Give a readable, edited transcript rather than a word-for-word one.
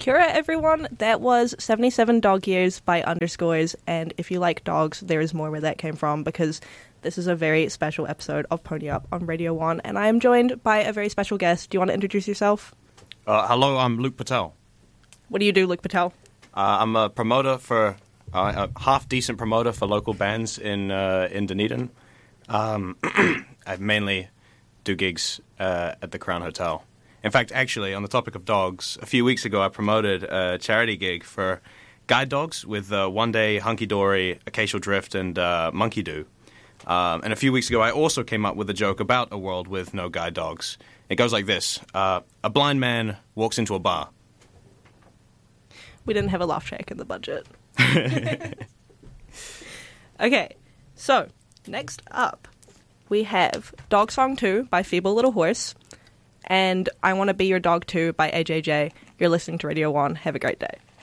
Kia ora, everyone. That was 77 Dog Years by Underscores, and if you like dogs, there is more where that came from, because this is a very special episode of Pony Up on Radio 1, and I am joined by a very special guest. Do you want to introduce yourself? Hello, I'm Luke Patel. What do you do, Luke Patel? I'm a promoter for, a half-decent promoter for local bands in Dunedin. I mainly do gigs at the Crown Hotel. In fact, actually, on the topic of dogs, a few weeks ago I promoted a charity gig for guide dogs with One Day, Hunky Dory, Acacial Drift, and Monkey Doo. And a few weeks ago I also came up with a joke about a world with no guide dogs. It goes like this. A blind man walks into a bar. We didn't have a laugh track in the budget. Okay, so next up we have Dog Song 2 by Feeble Little Horse and I Want to Be Your Dog Too by AJJ. You're listening to Radio 1. Have a great day.